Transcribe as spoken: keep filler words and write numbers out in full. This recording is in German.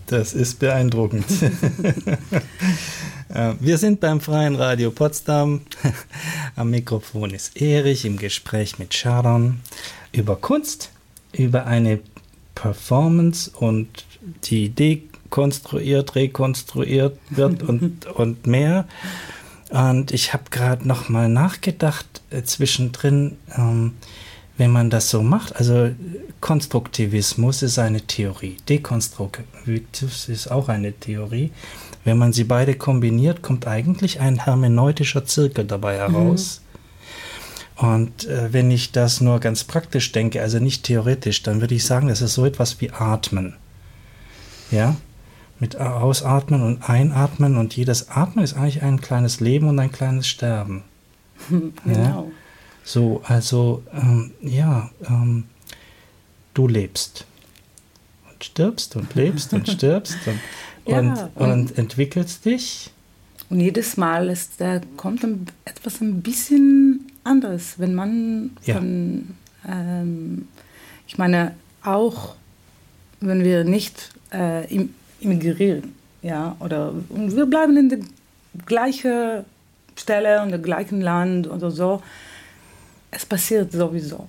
Das ist beeindruckend. Wir sind beim Freien Radio Potsdam. Am Mikrofon ist Erich im Gespräch mit Sharon über Kunst, über eine Performance und die dekonstruiert, rekonstruiert wird und, und mehr. Und ich habe gerade noch mal nachgedacht äh, zwischendrin, ähm, wenn man das so macht, also Konstruktivismus ist eine Theorie, Dekonstruktivismus ist auch eine Theorie. Wenn man sie beide kombiniert, kommt eigentlich ein hermeneutischer Zirkel dabei heraus. Mhm. Und äh, wenn ich das nur ganz praktisch denke, also nicht theoretisch, dann würde ich sagen, das ist so etwas wie Atmen. Ja, mit Ausatmen und Einatmen, und jedes Atmen ist eigentlich ein kleines Leben und ein kleines Sterben. Genau. Ja? So, also, ähm, ja, ähm, du lebst und stirbst und lebst und stirbst und, ja, und, und, und entwickelst dich. Und jedes Mal ist, da kommt ein, etwas ein bisschen anderes, wenn man von, ja. ähm, ich meine, auch wenn wir nicht äh, im, immigrieren, ja, oder und wir bleiben in der gleichen Stelle und im gleichen Land oder so, es passiert sowieso.